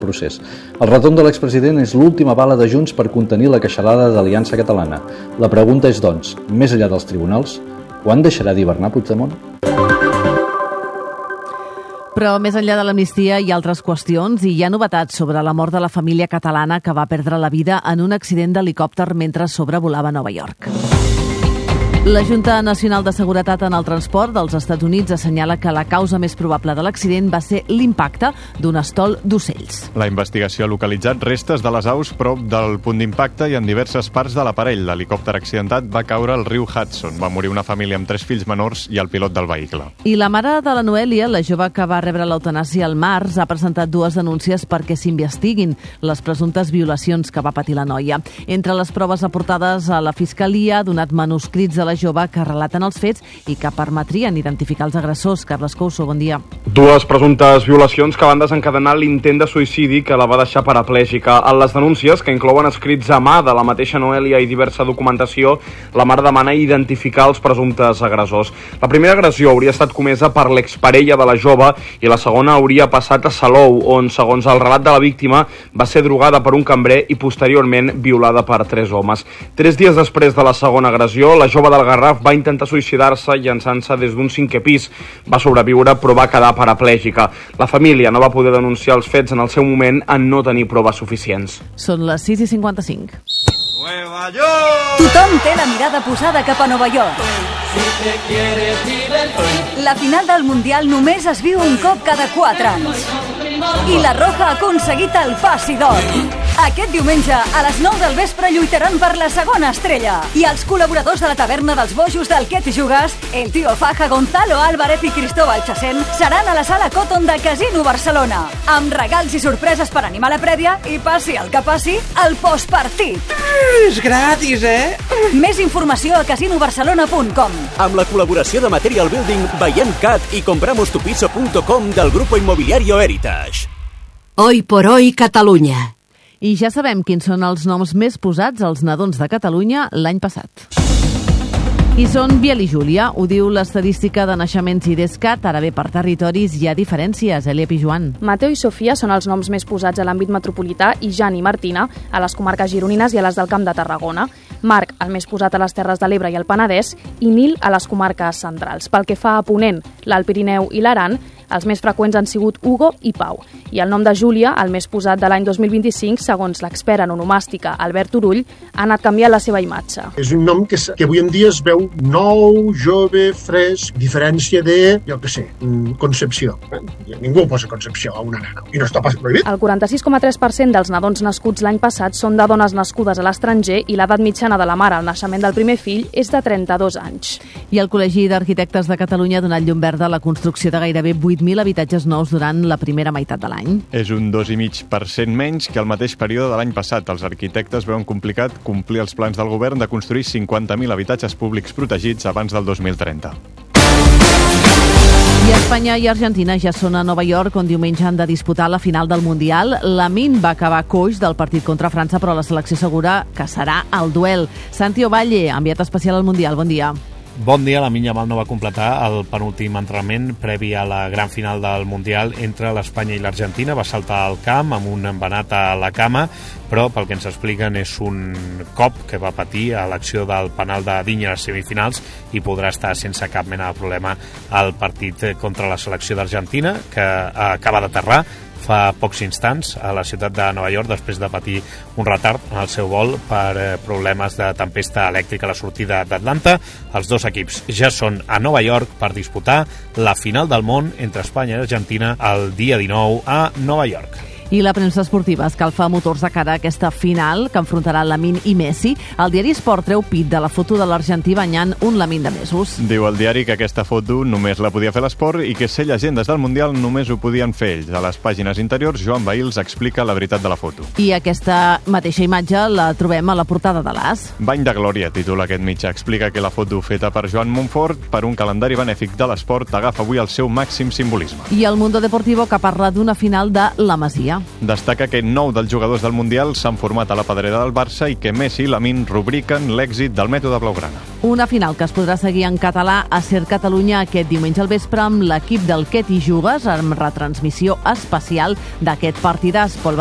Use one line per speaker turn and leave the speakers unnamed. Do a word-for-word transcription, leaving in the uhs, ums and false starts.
procés. El retorn de l'expresident és l'última bala de Junts per contenir la queixalada d'Aliança Catalana. La pregunta és, doncs, més enllà dels tribunals, quan deixarà d'hivernar Puigdemont?
Però més enllà de l'amnistia hi ha altres qüestions i hi ha novetats sobre la mort de la família catalana que va perdre la vida en un accident d'helicòpter mentre sobrevolava Nova York. La Junta Nacional de Seguretat en el Transport dels Estats Units assenyala que la causa més probable de l'accident va ser l'impacte d'un estol d'ocells.
La investigació ha localitzat restes de les aus prop del punt d'impacte i en diverses parts de l'aparell. L'helicòpter accidentat va caure al riu Hudson. Va morir una família amb tres fills menors i el pilot del vehicle.
I la mare de la Noèlia, la jove que va rebre l'eutanàsia al març, ha presentat dues denúncies perquè s'investiguin les presumptes violacions que va patir la noia. Entre les proves aportades a la Fiscalia ha donat manuscrits a la jove que relaten els fets i que permetrien identificar els agressors. Carles Couso, bon dia.
Dues presumptes violacions que van desencadenar l'intent de suïcidi que la va deixar paraplègica. En les denúncies, que inclouen escrits a mà de la mateixa Noèlia i diversa documentació, la mare demana identificar els presumptes agressors. La primera agressió hauria estat comesa per l'exparella de la jove i la segona hauria passat a Salou, on, segons el relat de la víctima, va ser drogada per un cambrer i posteriorment violada per tres homes. Tres dies després de la segona agressió, la jove del Garraf va intentar suïcidar-se llançant-se des d'un cinquè pis. Va sobreviure però va quedar paraplègica. La família no va poder denunciar els fets en el seu moment en no tenir proves suficients.
Són les sis i cinquanta-cinc.
Nueva York!
Tothom té la mirada posada cap a Nova York. La final del Mundial només es viu un cop cada quatre anys. I la Roja ha aconseguit el passi d'or. Aquest diumenge, a les nou del vespre, lluitaran per la segona estrella. I els col·laboradors de la taverna dels bojos del Què t'hi jugues, el Tio Faja, Gonzalo Álvarez i Cristóbal Chasén, seran a la sala Cotton de Casino Barcelona, amb regals i sorpreses per animar la prèvia i, passi el que passi, el postpartit.
És gratis, eh?
Més informació a casino barcelona punt com.
Amb la col·laboració de Material Building, Veient Cat i compramos tu piso punto com del Grupo Inmobiliario Heritage.
Hoy por hoy, Catalunya.
I ja sabem quins són els noms més posats als nadons de Catalunya l'any passat. I són Biel i Júlia, ho diu l'estadística de naixements i d'Escat. Ara bé, per territoris hi ha diferències. Elia Pijuan.
Mateo i Sofia són els noms més posats a l'àmbit metropolità i Jan i Martina a les comarques gironines i a les del Camp de Tarragona. Marc, el més posat a les Terres de l'Ebre i el Penedès, i Nil a les comarques centrals. Pel que fa a Ponent, l'Alt Pirineu i l'Aran, els més freqüents han sigut Hugo i Pau. I el nom de Júlia, el més posat de l'any dos mil vint-i-cinc, segons l'expert en onomàstica Albert Turull, ha anat canviant la seva imatge.
És un nom que, que avui en dia es veu nou, jove, fresc, diferència de, jo què sé, Concepció. Ningú posa Concepció a una nana, i no està pas prohibit.
El quaranta-sis coma tres per cent dels nadons nascuts l'any passat són de dones nascudes a l'estranger i l'edat mitjana de la mare al naixement del primer fill és de trenta-dos anys.
I el Col·legi d'Arquitectes de Catalunya ha donat llum verda a la construcció de gairebé vuit mil habitatges nous durant la primera meitat de l'any.
És un dos coma cinc per cent menys que el mateix període de l'any passat. Els arquitectes veuen complicat complir els plans del govern de construir cinquanta mil habitatges públics protegits abans del dos mil trenta.
I Espanya i Argentina ja són a Nova York, on diumenge han de disputar la final del Mundial. Lamine va acabar coix del partit contra França, però la selecció assegura que serà el duel. Santi Ovalle, enviat especial al Mundial, bon dia.
Bon dia, Lamine Yamal no va completar el penúltim entrenament previ a la gran final del Mundial entre l'Espanya i l'Argentina. Va saltar al camp amb un embenat a la cama, però pel que ens expliquen és un cop que va patir a l'acció del penal de Digne a les semifinals i podrà estar sense cap mena de problema al partit contra la selecció d'Argentina, que acaba d'aterrar fa pocs instants a la ciutat de Nova York després de patir un retard en el seu vol per problemes de tempesta elèctrica a la sortida d'Atlanta. Els dos equips ja són a Nova York per disputar la final del món entre Espanya i Argentina el dia dinou a Nova York.
I la premsa esportiva escalfa motors de cara a aquesta final que enfrontarà Lamine i Messi. El diari Sport treu pit de la foto de l'argentí banyant un Lamine de mesos.
Diu el diari que aquesta foto només la podia fer l'esport i que ser llegendes del Mundial només ho podien fer ells. A les pàgines interiors, Joan Bahils explica la veritat de la foto.
I aquesta mateixa imatge la trobem a la portada de l'As.
Bany de glòria, titula aquest mitjà. Explica que la foto feta per Joan Montfort per un calendari benèfic de l'esport agafa avui el seu màxim simbolisme.
I el Mundo Deportivo que parla d'una final de la Masia.
Destaca que nou dels jugadors del Mundial s'han format a la pedrera del Barça i que Messi i Lamine rubriquen l'èxit del mètode blaugrana.
Una final que es podrà seguir en català a Ser Catalunya aquest diumenge al vespre amb l'equip del Què t'hi jugues, amb retransmissió especial d'aquest partidàs. Pol